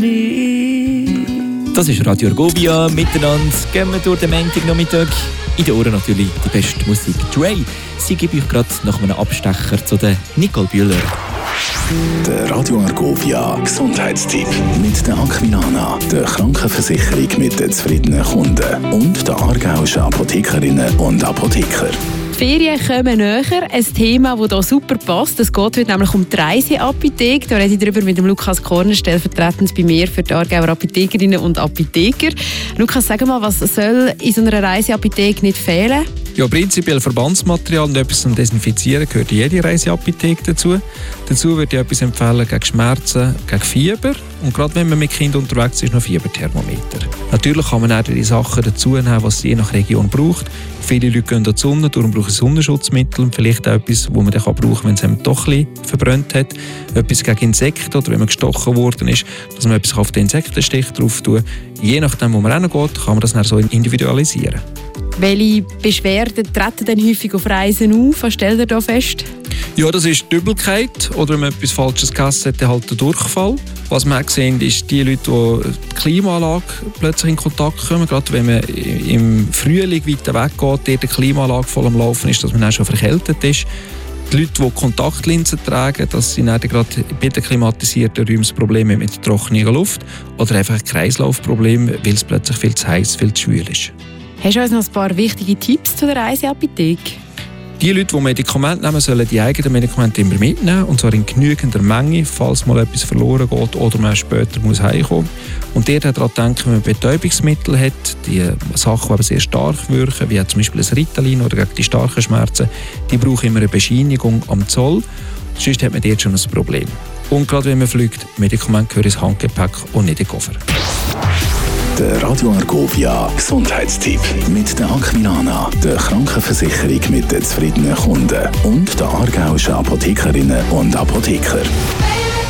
Das ist Radio Argovia. Miteinander gehen wir durch den Montagnachmittag. In den Ohren natürlich die beste Musik. Dre, sie gebe ich gerade nach einem Abstecher zu der Nicole Bühler. Der Radio Argovia Gesundheitstipp mit der Aquilana, der Krankenversicherung mit den zufriedenen Kunden und der aargauischen Apothekerinnen und Apotheker. Die Ferien kommen näher. Ein Thema, das hier super passt. Es geht heute nämlich um die Reiseapotheke. Da rede ich darüber mit dem Lukas Korner, stellvertretend bei mir für die Aargauer Apothekerinnen und Apotheker. Lukas, sag mal, was soll in so einer Reiseapotheke nicht fehlen? Ja, prinzipiell Verbandsmaterial und etwas zum Desinfizieren gehört in jede Reiseapotheke dazu. Dazu würde ich etwas empfehlen gegen Schmerzen, gegen Fieber und gerade wenn man mit Kindern unterwegs ist, noch Fieberthermometer. Natürlich kann man auch die Sachen dazu nehmen, was es je nach Region braucht. Viele Leute gehen in die Sonne, darum brauchen sie Sonnenschutzmittel und vielleicht auch etwas, das man dann brauchen kann, wenn es einem doch ein bisschen verbrannt hat. Etwas gegen Insekten oder wenn man gestochen worden ist, dass man etwas auf den Insektenstich drauf tun kann. Je nachdem, wo man hingeht, kann man das dann so individualisieren. Welche Beschwerden treten denn häufig auf Reisen auf? Was stellt ihr da fest? Ja, das ist die Übelkeit oder wenn man etwas Falsches gegessen hat, halt der Durchfall. Was wir auch sehen, ist die Leute, die die Klimaanlage plötzlich in Kontakt kommen. Gerade wenn man im Frühling weiter weggeht, die Klimaanlage voll am Laufen ist, dass man auch schon verkältet ist. Die Leute, die Kontaktlinsen tragen, das sind gerade bei den klimatisierten Räumen Probleme mit trockener Luft oder einfach ein Kreislaufproblem, weil es plötzlich viel zu heiß, viel zu schwül ist. Hast du uns noch ein paar wichtige Tipps zu der Reiseapotheke? Die Leute, die Medikamente nehmen, sollen die eigenen Medikamente immer mitnehmen, und zwar in genügender Menge, falls mal etwas verloren geht oder man später muss heimkommen. Und daran denken, wenn man Betäubungsmittel hat, die Sachen, die aber sehr stark wirken, wie zum Beispiel ein Ritalin oder gegen die starken Schmerzen, die brauchen immer eine Bescheinigung am Zoll, sonst hat man dort schon ein Problem. Und gerade wenn man fliegt, Medikamente gehören ins Handgepäck und nicht in den Koffer. Der Radio Argovia Gesundheitstipp mit der Aquilana, der Krankenversicherung mit den zufriedenen Kunden und der aargauischen Apothekerinnen und Apotheker.